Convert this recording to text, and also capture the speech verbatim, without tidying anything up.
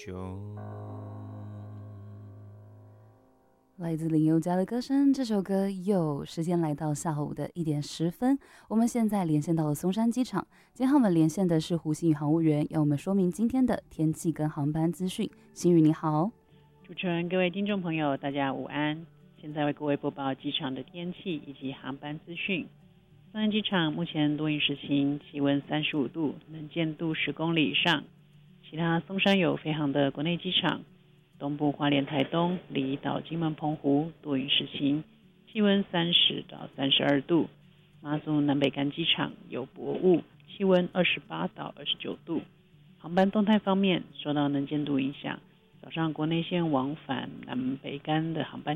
来自林宥嘉的歌声，这首歌又时间来到下午的一点十分，我们现在连线到了松山机场。今天我们连线的是胡新宇航务员，要我们说明今天的天气跟航班资讯。新宇你好。 主持人、各位听众朋友，大家午安。现在为各位播报机场的天气以及航班资讯。松山机场目前多云时晴，气温三十五度，能见度十公里以上。其他松山有飞航的国内机场，东部花莲、台东、离岛、金门、澎湖多云时晴，气温三十到三十二度。马祖南北干机场有薄雾，气温二十八到二十九度。航班动态方面，受到能见度影响，早上国内线往返南北干的航班